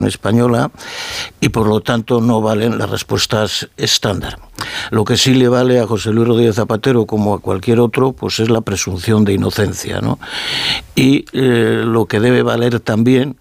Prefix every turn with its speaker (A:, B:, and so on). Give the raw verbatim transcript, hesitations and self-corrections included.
A: española y por lo tanto no valen las respuestas estándar. Lo que sí le vale a José Luis Rodríguez Zapatero como a cualquier otro, pues es la presunción de inocencia, ¿no? Y eh, lo que debe valer también